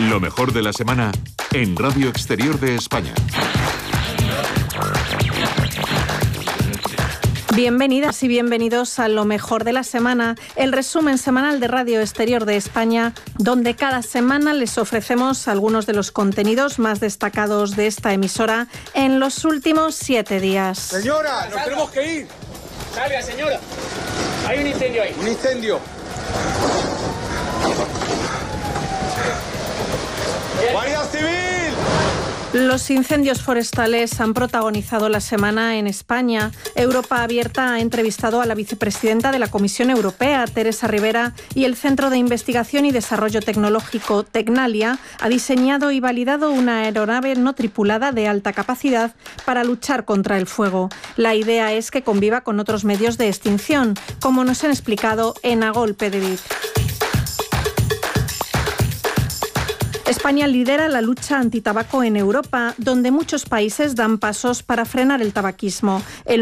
Lo mejor de la semana en Radio Exterior de España. Bienvenidas y bienvenidos a Lo mejor de la semana, el resumen semanal de Radio Exterior de España, donde cada semana les ofrecemos algunos de los contenidos más destacados de esta emisora en los últimos 7 días. Señora, nos tenemos que ir. Salga, señora. Hay un incendio ahí. Un incendio. ¡Guardia Civil! Los incendios forestales han protagonizado la semana en España. Europa Abierta ha entrevistado a la vicepresidenta de la Comisión Europea, Teresa Ribera, y el Centro de Investigación y Desarrollo Tecnológico Tecnalia ha diseñado y validado una aeronave no tripulada de alta capacidad para luchar contra el fuego. La idea es que conviva con otros medios de extinción, como nos han explicado en A Golpe de Vic. España lidera la lucha antitabaco en Europa, donde muchos países dan pasos para frenar el tabaquismo. El